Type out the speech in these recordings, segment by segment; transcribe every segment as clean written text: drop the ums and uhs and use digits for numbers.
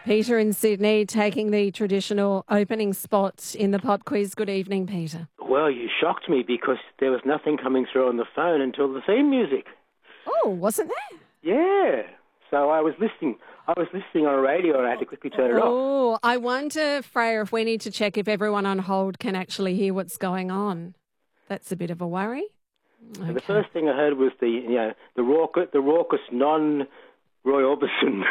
Peter in Sydney taking the traditional opening spot in the pop quiz. Good evening, Peter. Well, you shocked me because there was nothing coming through on the phone until the theme music. Oh, wasn't there? Yeah. So I was listening on a radio and I had to quickly turn it off. Oh, I wonder, Freya, if we need to check if everyone on hold can actually hear what's going on. That's a bit of a worry. Okay. And the first thing I heard was the raucous non-Roy Orbison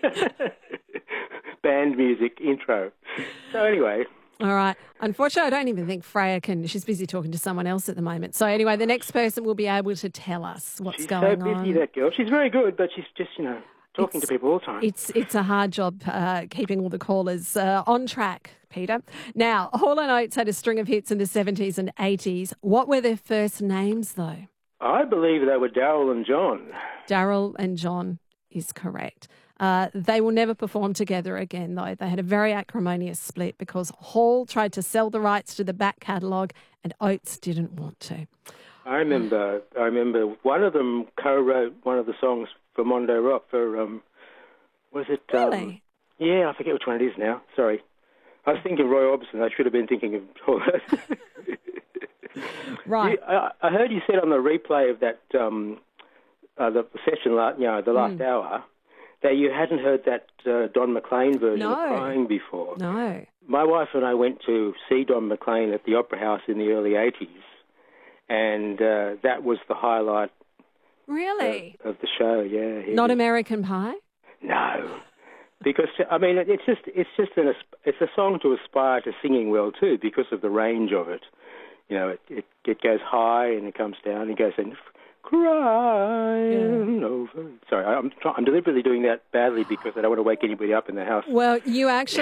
band music intro. So anyway. All right. Unfortunately, I don't even think Freya can. She's busy talking to someone else at the moment. So anyway, the next person will be able to tell us what's going on. She's so busy, that girl. She's very good, but she's just, talking to people all the time. It's a hard job keeping all the callers on track, Peter. Now, Hall & Oates had a string of hits in the 70s and 80s. What were their first names, though? I believe they were Daryl and John. Daryl and John is correct. They will never perform together again, though. They had a very acrimonious split because Hall tried to sell the rights to the back catalogue and Oates didn't want to. I remember one of them co-wrote one of the songs for Mondo Rock for, was it? Really? Yeah, I forget which one it is now. Sorry. I was thinking Roy Orbison. I should have been thinking of all that. Right. I heard you said on the replay of that, the session, the last hour, that you hadn't heard that Don McLean version of Crying before. No. My wife and I went to see Don McLean at the Opera House in the early 80s, and that was the highlight. Really? Of the show, yeah. Not American Pie? No. Because, it's a song to aspire to singing well, too, because of the range of it. It goes high and it comes down and goes and crying over. Sorry, I'm deliberately doing that badly because I don't want to wake anybody up in the house. Well, you actually